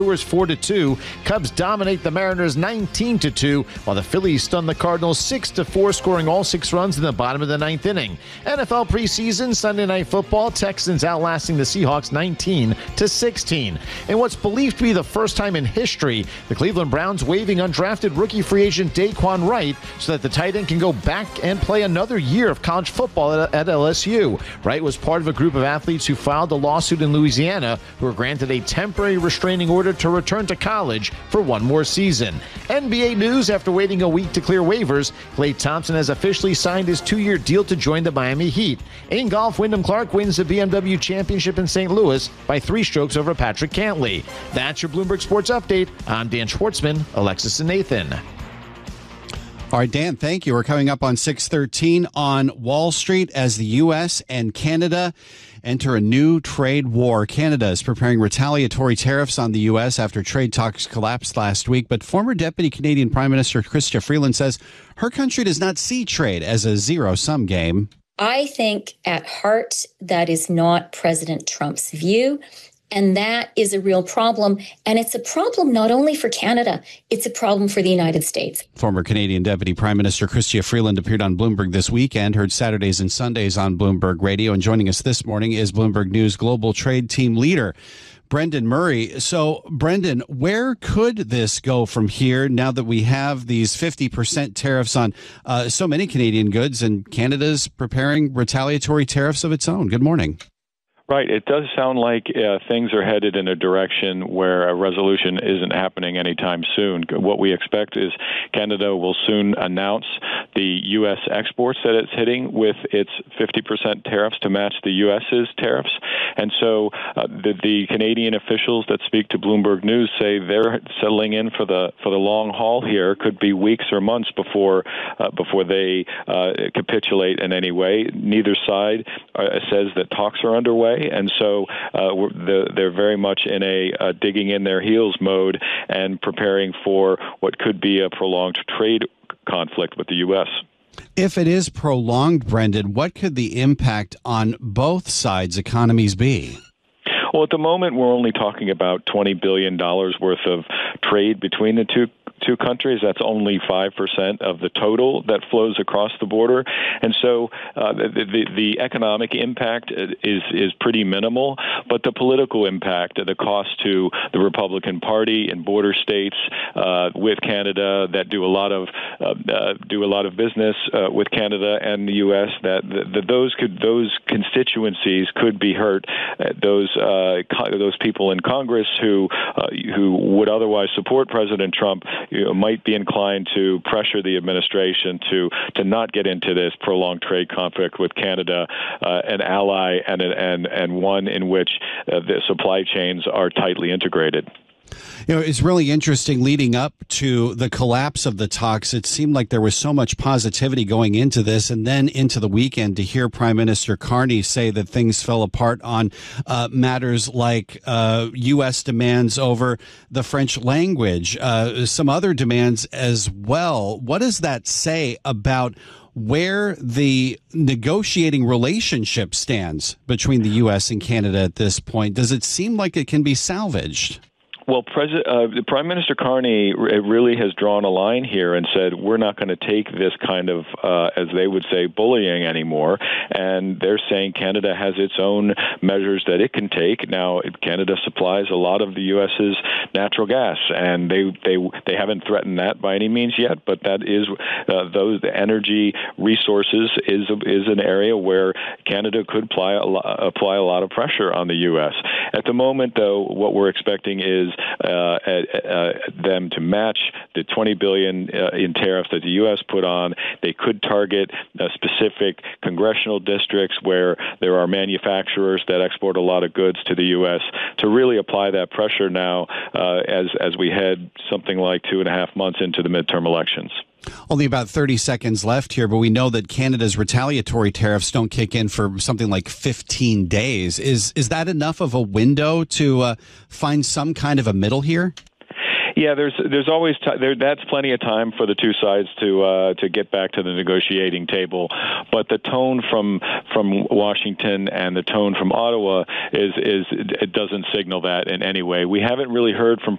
Brewers 4-2. Cubs dominate the Mariners 19-2, while the Phillies stun the Cardinals 6-4, scoring all 6 runs in the bottom of the 9th inning. NFL preseason, Sunday Night Football, Texans outlasting the Seahawks 19-16. In what's believed to be the first time in history, the Cleveland Browns waiving undrafted rookie free agent Daquan Wright so that the tight end can go back and play another year of college football at LSU. Wright was part of a group of athletes who filed a lawsuit in Louisiana who were granted a temporary restraining order to return to college for one more season. NBA news: after waiting a week to clear waivers, Klay Thompson has officially signed his 2-year deal to join the Miami Heat. In golf, Wyndham Clark wins the BMW Championship in St. Louis by 3 strokes over Patrick Cantlay. That's your Bloomberg Sports Update. I'm Dan Schwartzman, Alexis and Nathan. All right, Dan, thank you. We're coming up on 6:13 on Wall Street as the U.S. and Canada enter a new trade war. Canada is preparing retaliatory tariffs on the U.S. after trade talks collapsed last week. But former Deputy Canadian Prime Minister Chrystia Freeland says her country does not see trade as a zero-sum game. I think at heart that is not President Trump's view. And that is a real problem. And it's a problem not only for Canada, it's a problem for the United States. Former Canadian Deputy Prime Minister Chrystia Freeland appeared on Bloomberg this weekend, heard Saturdays and Sundays on Bloomberg Radio. And joining us this morning is Bloomberg News Global Trade Team Leader Brendan Murray. So, Brendan, where could this go from here now that we have these 50% tariffs on so many Canadian goods and Canada's preparing retaliatory tariffs of its own? Good morning. Right. It does sound like things are headed in a direction where a resolution isn't happening anytime soon. What we expect is Canada will soon announce the U.S. exports that it's hitting with its 50% tariffs to match the U.S.'s tariffs. And so the Canadian officials that speak to Bloomberg News say they're settling in for the long haul here. Could be weeks or months before they capitulate in any way. Neither side says that talks are underway. And so they're very much in a digging in their heels mode and preparing for what could be a prolonged trade conflict with the U.S. If it is prolonged, Brendan, what could the impact on both sides' economies be? Well, at the moment, we're only talking about $20 billion worth of trade between the two countries. That's only 5% of the total that flows across the border. And so the economic impact is pretty minimal, but the political impact, the cost to the Republican Party and border states with Canada that do a lot of business with Canada and the U.S., those constituencies could be hurt. Those people in Congress who would otherwise support President Trump might be inclined to pressure the administration to not get into this prolonged trade conflict with Canada, an ally and one in which the supply chains are tightly integrated. You know, it's really interesting leading up to the collapse of the talks. It seemed like there was so much positivity going into this, and then into the weekend to hear Prime Minister Carney say that things fell apart on matters like U.S. demands over the French language, some other demands as well. What does that say about where the negotiating relationship stands between the U.S. and Canada at this point? Does it seem like it can be salvaged? Well, Prime Minister Carney really has drawn a line here and said, we're not going to take this kind of, as they would say, bullying anymore. And they're saying Canada has its own measures that it can take. Now, Canada supplies a lot of the U.S.'s natural gas, and they haven't threatened that by any means yet. But that is the energy resources is an area where Canada could apply a lot of pressure on the U.S. At the moment, though, what we're expecting is them to match the $20 billion in tariffs that the U.S. put on. They could target specific congressional districts where there are manufacturers that export a lot of goods to the U.S. to really apply that pressure now as we head something like 2.5 months into the midterm elections. Only about 30 seconds left here, but we know that Canada's retaliatory tariffs don't kick in for something like 15 days. Is that enough of a window to find some kind of a middle here? Yeah, there's always that's plenty of time for the two sides to get back to the negotiating table, but the tone from Washington and the tone from Ottawa it doesn't signal that in any way. We haven't really heard from